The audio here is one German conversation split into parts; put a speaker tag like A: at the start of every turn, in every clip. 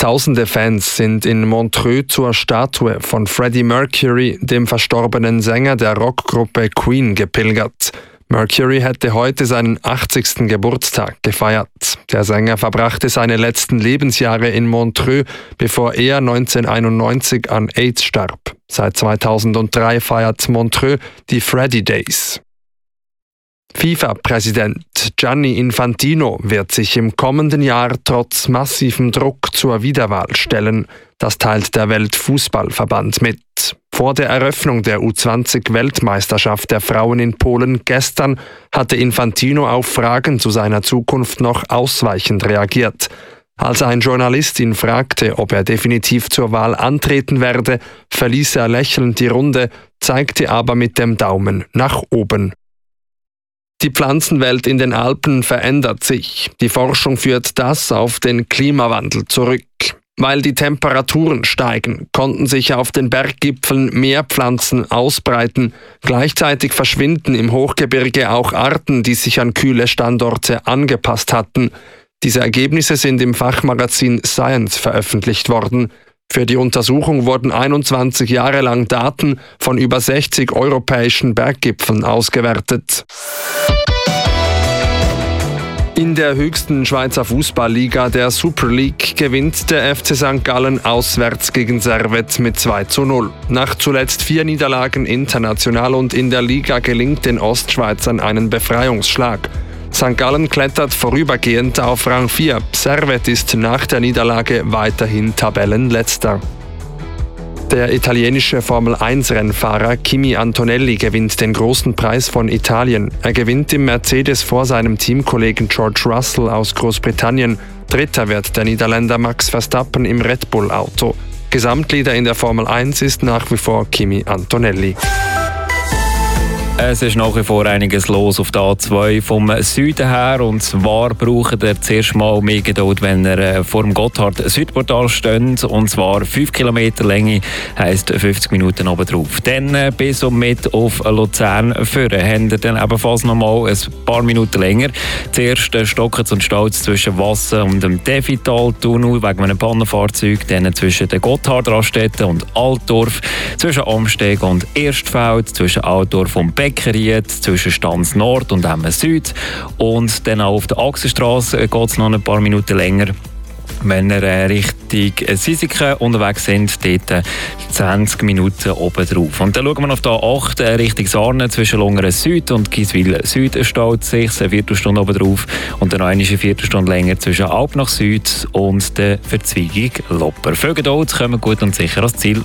A: Tausende Fans sind in Montreux zur Statue von Freddie Mercury, dem verstorbenen Sänger der Rockgruppe Queen, gepilgert. Mercury hätte heute seinen 80. Geburtstag gefeiert. Der Sänger verbrachte seine letzten Lebensjahre in Montreux, bevor er 1991 an AIDS starb. Seit 2003 feiert Montreux die Freddie Days. FIFA-Präsident Gianni Infantino wird sich im kommenden Jahr trotz massivem Druck zur Wiederwahl stellen. Das teilt der Weltfußballverband mit. Vor der Eröffnung der U20-Weltmeisterschaft der Frauen in Polen gestern hatte Infantino auf Fragen zu seiner Zukunft noch ausweichend reagiert. Als ein Journalist ihn fragte, ob er definitiv zur Wahl antreten werde, verließ er lächelnd die Runde, zeigte aber mit dem Daumen nach oben. Die Pflanzenwelt in den Alpen verändert sich. Die Forschung führt das auf den Klimawandel zurück. Weil die Temperaturen steigen, konnten sich auf den Berggipfeln mehr Pflanzen ausbreiten. Gleichzeitig verschwinden im Hochgebirge auch Arten, die sich an kühle Standorte angepasst hatten. Diese Ergebnisse sind im Fachmagazin Science veröffentlicht worden. Für die Untersuchung wurden 21 Jahre lang Daten von über 60 europäischen Berggipfeln ausgewertet. In der höchsten Schweizer Fußballliga, der Super League, gewinnt der FC St. Gallen auswärts gegen Servette mit 2:0. Nach zuletzt 4 Niederlagen international und in der Liga gelingt den Ostschweizern einen Befreiungsschlag. St. Gallen klettert vorübergehend auf Rang 4. Servette ist nach der Niederlage weiterhin Tabellenletzter. Der italienische Formel-1-Rennfahrer Kimi Antonelli gewinnt den großen Preis von Italien. Er gewinnt im Mercedes vor seinem Teamkollegen George Russell aus Großbritannien. Dritter wird der Niederländer Max Verstappen im Red Bull-Auto. Gesamtleader in der Formel 1 ist nach wie vor Kimi Antonelli.
B: Es ist nach wie vor einiges los auf der A2 vom Süden her. Und zwar braucht er zuerst mal mehr Geduld, wenn er vor dem Gotthard-Südportal steht. Und zwar 5 Kilometer Länge, heisst 50 Minuten oben drauf. Dann bis und mit auf Luzern führen. Haben wir dann ebenfalls noch mal ein paar Minuten länger. Zuerst stocken und staut zwischen Wassen und dem Devital-Tunnel wegen einem Pannenfahrzeug. Dann zwischen den Gotthard-Raststätten und Altdorf. Zwischen Amsteg und Erstfeld. Zwischen Altdorf und Beckeried, zwischen Stanz Nord und Emmen Süd. Und dann auch auf der Achsenstrasse geht es noch ein paar Minuten länger. Wenn ihr Richtung Sisiken unterwegs sind, dort 20 Minuten oben drauf. Und dann schauen wir auf der A8 Richtung Sarnen zwischen Lungeren Süd und Giswil Süd staut sich eine Viertelstunde oben drauf. Und dann noch eine Viertelstunde länger zwischen Alp nach Süd und der Verzweigung Lopper. Folgt uns, kommen gut und sicher ans Ziel.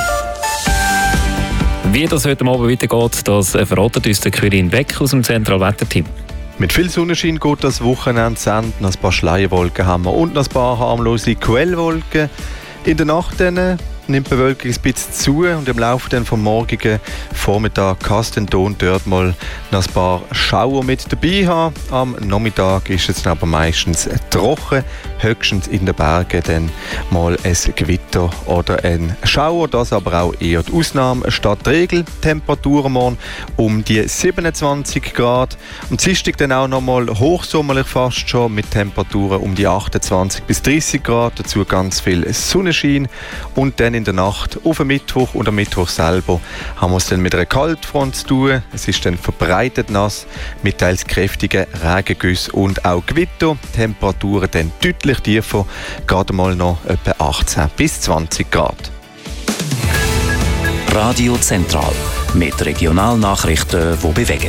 B: Wie das heute Abend weitergeht, das verratet uns der Quirin Beck aus dem Zentralwetterteam.
C: Mit viel Sonnenschein geht das Wochenende zu Ende. Noch ein paar Schleierwolken haben wir und noch ein paar harmlose Quellwolken. In der Nacht dann nimmt die Bewölkung ein bisschen zu und im Laufe dann vom morgigen Vormittag kann es dann dort mal noch ein paar Schauer mit dabei haben. Am Nachmittag ist es aber meistens trocken, höchstens in den Bergen dann mal ein Gewitter oder ein Schauer. Das aber auch eher die Ausnahme statt die Regel. Temperaturen morgen um die 27 Grad. Am Dienstag dann auch noch mal hochsommerlich fast schon mit Temperaturen um die 28 bis 30 Grad. Dazu ganz viel Sonnenschein. Und dann in der Nacht auf den Mittwoch und am Mittwoch selber haben wir es dann mit einer Kaltfront zu tun. Es ist dann verbreitet nass mit teils kräftigen Regengüssen und auch Gewitter. Temperaturen dann deutlich tiefer, gerade mal noch etwa 18 bis 20 Grad.
D: Radio Zentral mit Regionalnachrichten, die bewegen.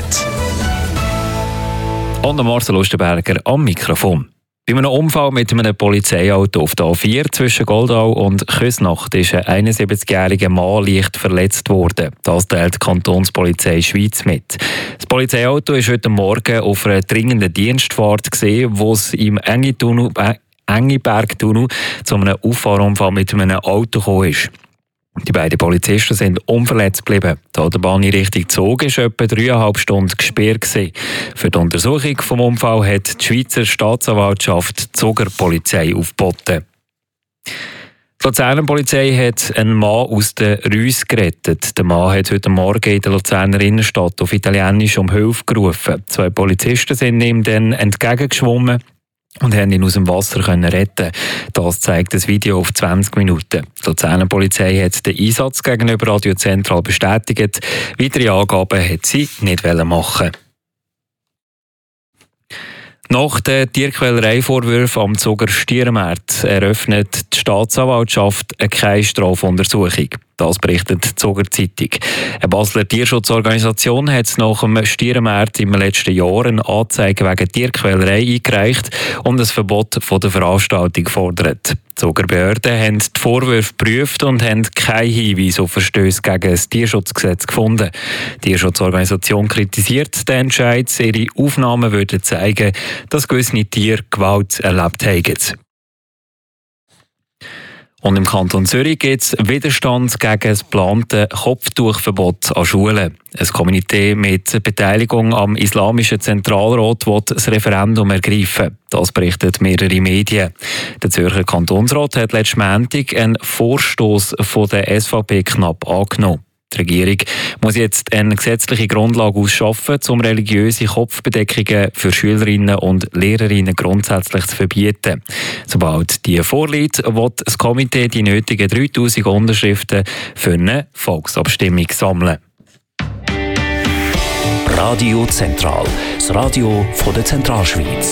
B: Und Marcel Lustenberger am Mikrofon. Bei einem Unfall mit einem Polizeiauto auf der A4 zwischen Goldau und Küsnacht ist ein 71-jähriger Mann leicht verletzt worden. Das teilt die Kantonspolizei Schweiz mit. Das Polizeiauto ist heute Morgen auf einer dringenden Dienstfahrt gesehen, wo es im Engibergtunnel zu einem Auffahrunfall mit einem Auto gekommen ist. Die beiden Polizisten sind unverletzt geblieben. Die Autobahn in Richtung Zug war etwa 3,5 Stunden gesperrt. Für die Untersuchung des Unfalls hat die Schweizer Staatsanwaltschaft die Zuger Polizei aufgeboten. Die Luzerner Polizei hat einen Mann aus der Reuss gerettet. Der Mann hat heute Morgen in der Luzerner Innenstadt auf Italienisch um Hilfe gerufen. 2 Polizisten sind ihm dann entgegengeschwommen. und haben ihn aus dem Wasser retten. Das zeigt das Video auf 20 Minuten. Die Luzerner Polizei hat den Einsatz gegenüber Radio Zentral bestätigt. Weitere Angaben hat sie nicht machen. Nach den Tierquälerei-Vorwürfen am Zuger Stiermarkt eröffnet die Staatsanwaltschaft keine Strafuntersuchung. Das berichtet die Zuger Zeitung. Eine Basler Tierschutzorganisation hat nach dem Stiermarkt im letzten Jahr eine Anzeige wegen Tierquälerei eingereicht und ein Verbot von der Veranstaltung gefordert. Die Zuger Behörden haben die Vorwürfe geprüft und haben keinen Hinweis auf Verstöße gegen das Tierschutzgesetz gefunden. Die Tierschutzorganisation kritisiert den Entscheid. Ihre Aufnahmen würden zeigen, dass gewisse Tiere Gewalt erlebt haben. Und im Kanton Zürich gibt es Widerstand gegen das geplante Kopftuchverbot an Schulen. Ein Komitee mit Beteiligung am Islamischen Zentralrat will das Referendum ergreifen. Das berichten mehrere Medien. Der Zürcher Kantonsrat hat letzten Montag einen Vorstoß von der SVP knapp angenommen. Die Regierung muss jetzt eine gesetzliche Grundlage ausschaffen, um religiöse Kopfbedeckungen für Schülerinnen und Lehrerinnen grundsätzlich zu verbieten. Sobald die vorliegt, wird das Komitee die nötigen 3000 Unterschriften für eine Volksabstimmung sammeln.
D: Radio Zentral, das Radio von der Zentralschweiz.